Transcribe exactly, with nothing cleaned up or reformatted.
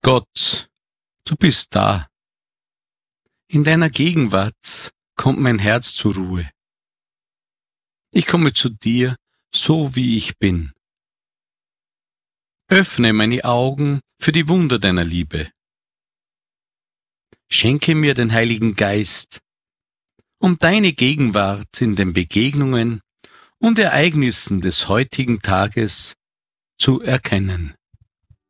Gott, du bist da. In deiner Gegenwart kommt mein Herz zur Ruhe. Ich komme zu dir, so wie ich bin. Öffne meine Augen für die Wunder deiner Liebe. Schenke mir den Heiligen Geist, um deine Gegenwart in den Begegnungen und Ereignissen des heutigen Tages zu erkennen.